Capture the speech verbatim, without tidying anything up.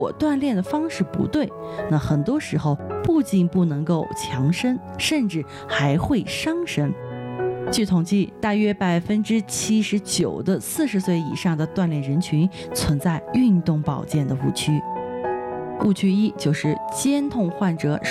我锻炼的方式不对，那很多时候不仅不能够强身，甚至还会伤身。据统计，大约百分之七十九的四十岁以上的锻炼人群存在运动保健的误区。误区一就是肩痛患者